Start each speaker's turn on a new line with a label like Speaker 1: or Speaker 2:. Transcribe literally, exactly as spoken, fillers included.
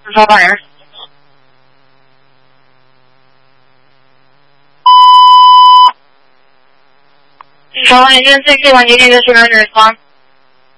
Speaker 1: 稍等人。稍等一阵，最可以往你点的是哪个地方？